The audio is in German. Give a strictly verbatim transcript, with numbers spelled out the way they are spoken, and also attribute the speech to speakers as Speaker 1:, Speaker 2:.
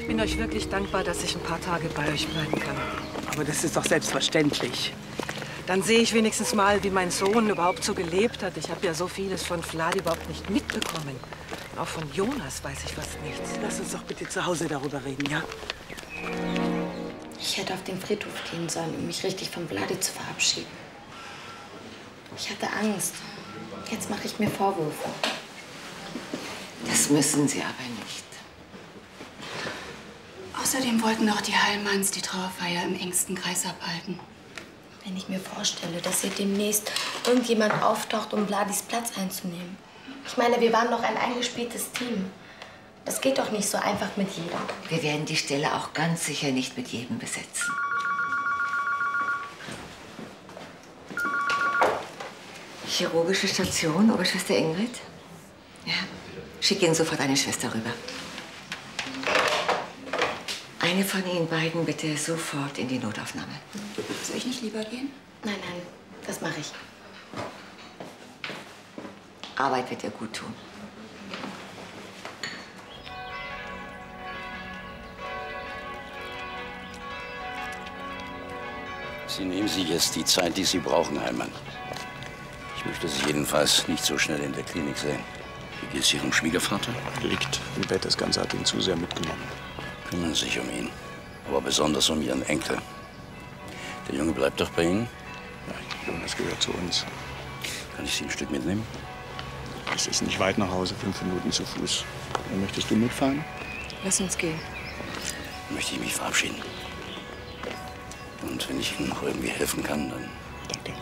Speaker 1: Ich bin euch wirklich dankbar, dass ich ein paar Tage bei euch bleiben kann.
Speaker 2: Aber das ist doch selbstverständlich.
Speaker 1: Dann sehe ich wenigstens mal, wie mein Sohn überhaupt so gelebt hat. Ich habe ja so vieles von Vlad überhaupt nicht mitbekommen. Auch von Jonas weiß ich fast nichts.
Speaker 2: Lass uns doch bitte zu Hause darüber reden, ja?
Speaker 3: Ich hätte auf den Friedhof gehen sollen, um mich richtig von Vladi zu verabschieden. Ich hatte Angst. Jetzt mache ich mir Vorwürfe.
Speaker 4: Das müssen Sie aber nicht.
Speaker 5: Außerdem wollten auch die Heilmanns die Trauerfeier im engsten Kreis abhalten.
Speaker 3: Wenn ich mir vorstelle, dass hier demnächst irgendjemand auftaucht, um Vladis Platz einzunehmen. Ich meine, wir waren doch ein eingespieltes Team. Das geht doch nicht so einfach mit jedem.
Speaker 4: Wir werden die Stelle auch ganz sicher nicht mit jedem besetzen. Chirurgische Station, Oberschwester Ingrid? Ja, schick Ihnen sofort eine Schwester rüber. Eine von Ihnen beiden bitte sofort in die Notaufnahme.
Speaker 5: Soll ich nicht lieber gehen?
Speaker 3: Nein, nein, das mache ich.
Speaker 4: Arbeit wird dir gut tun.
Speaker 6: Sie nehmen sich jetzt die Zeit, die Sie brauchen, Heilmann. Ich möchte Sie jedenfalls nicht so schnell in der Klinik sehen. Wie geht es Ihrem Schwiegervater?
Speaker 7: Er liegt im Bett. Das Ganze hat ihn zu sehr mitgenommen.
Speaker 6: Kümmern Sie sich um ihn. Aber besonders um Ihren Enkel. Der Junge bleibt doch bei Ihnen?
Speaker 7: Nein, Jonas gehört zu uns.
Speaker 6: Kann ich Sie ein Stück mitnehmen?
Speaker 7: Es ist nicht weit nach Hause, fünf Minuten zu Fuß. Dann möchtest du mitfahren?
Speaker 5: Lass uns gehen.
Speaker 6: Dann möchte ich mich verabschieden. Und wenn ich Ihnen noch irgendwie helfen kann, dann